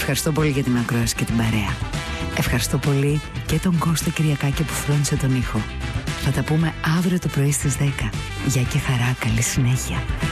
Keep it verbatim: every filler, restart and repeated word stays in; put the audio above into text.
Ευχαριστώ πολύ για την ακρόαση και την παρέα. Ευχαριστώ πολύ και τον Κώστα Κυριακάκη που φρόντισε τον ήχο. Θα τα πούμε αύριο το πρωί στις δέκα. Γεια και χαρά, καλή συνέχεια.